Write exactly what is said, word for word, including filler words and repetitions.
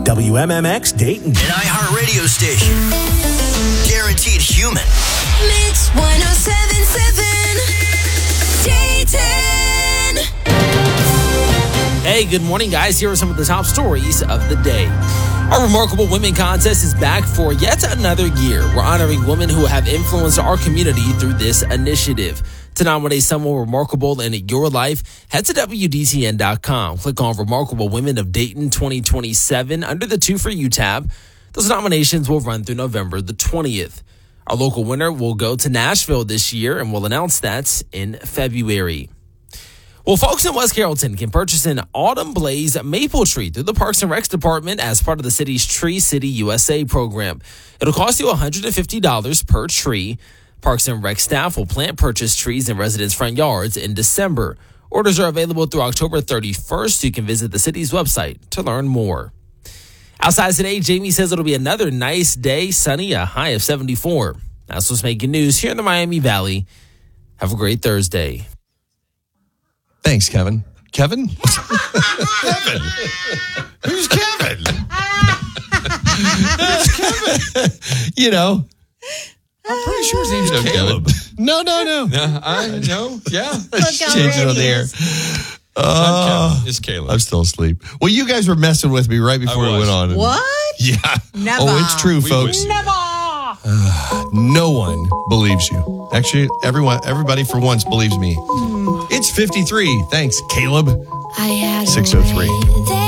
W M M X Dayton. An iHeart radio station. Guaranteed human. Mix one oh seven seven Dayton. Hey, good morning, guys. Here are some of the top stories of the day. Our Remarkable Women Contest is back for yet another year. We're honoring women who have influenced our community through this initiative. To nominate someone remarkable in your life, head to W D T N dot com. Click on Remarkable Women of Dayton twenty twenty-seven under the Two for You tab. Those nominations will run through November the twentieth. Our local winner will go to Nashville this year, and we'll announce that in February. Well, folks in West Carrollton can purchase an Autumn Blaze maple tree through the Parks and Recs Department as part of the city's Tree City U S A program. It'll cost you one hundred fifty dollars per tree. Parks and Rec staff will plant purchase trees in residents' front yards in December. Orders are available through October thirty-first. You can visit the city's website to learn more. Outside today, Jamie says it'll be another nice day, sunny, a high of seventy-four. That's what's making news here in the Miami Valley. Have a great Thursday. Thanks, Kevin. Kevin? Kevin. Who's Kevin? Who's Kevin? You know. I'm pretty sure his name's No, Caleb. Kevin. No, no, no. Uh, I know. Yeah. Change it on the air. Uh, it's Caleb. I'm still asleep. Well, you guys were messing with me right before we was. went on. What? Yeah. Never. Oh, it's true, We folks. would. Never. Uh, no one believes you. Actually, everyone, everybody for once believes me. It's fifty-three. Thanks, Caleb. I had six oh three.